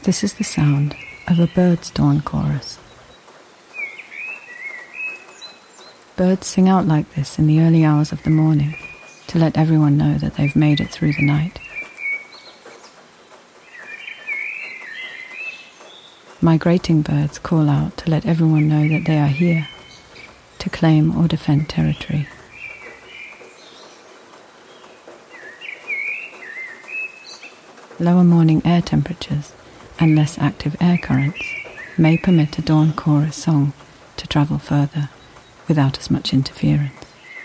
This is the sound of a bird's dawn chorus. Birds sing out like this in the early hours of the morning to let everyone know that they've made it through the night. Migrating birds call out to let everyone know that they are here, to claim or defend territory. Lower morning air temperatures and less active air currents may permit a dawn chorus song to travel further without as much interference.